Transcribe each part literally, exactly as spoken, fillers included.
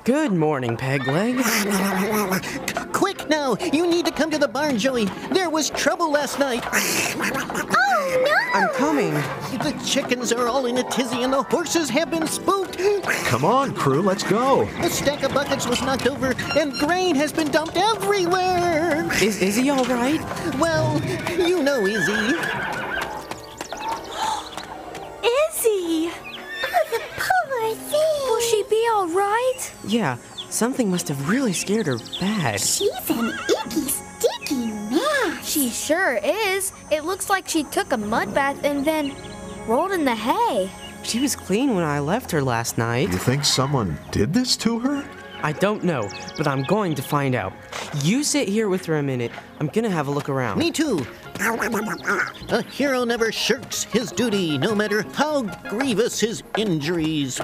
Good morning, Pegleg. Quick now! You need to come to the barn, Joey. There was trouble last night. Oh, no! I'm coming. The chickens are all in a tizzy and the horses have been spooked. Come on, crew, let's go. A stack of buckets was knocked over and grain has been dumped everywhere. Is Izzy all right? Well, you know Izzy. Izzy! Oh, the poor thing. Will she be all right? Yeah, something must have really scared her bad. She's an icky, sticky mess. She sure is. It looks like she took a mud bath and then rolled in the hay. She was clean when I left her last night. You think someone did this to her? I don't know, but I'm going to find out. You sit here with her a minute. I'm gonna have a look around. Me too. A hero never shirks his duty, no matter how grievous his injuries.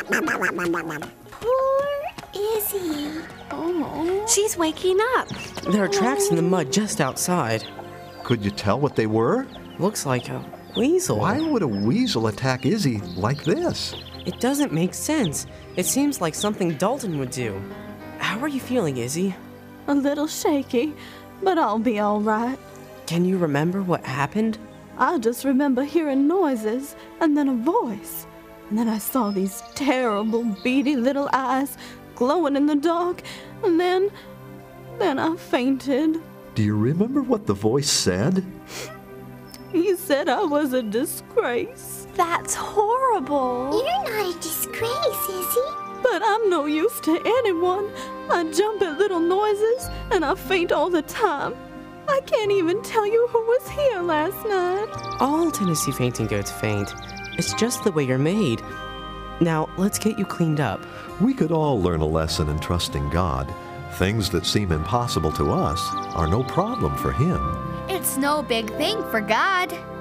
Poor Izzy. Oh. She's waking up. There are tracks in the mud just outside. Could you tell what they were? Looks like a weasel. Why would a weasel attack Izzy like this? It doesn't make sense. It seems like something Dalton would do. How are you feeling, Izzy? A little shaky, but I'll be all right. Can you remember what happened? I just remember hearing noises and then a voice. And then I saw these terrible, beady little eyes glowing in the dark. And then, then I fainted. Do you remember what the voice said? He said I was a disgrace. That's horrible. You're not a disgrace, Izzy. But I'm no use to anyone. I jump at little noises and I faint all the time. I can't even tell you who was here last night. All Tennessee fainting goats faint. It's just the way you're made. Now, let's get you cleaned up. We could all learn a lesson in trusting God. Things that seem impossible to us are no problem for Him. It's no big thing for God.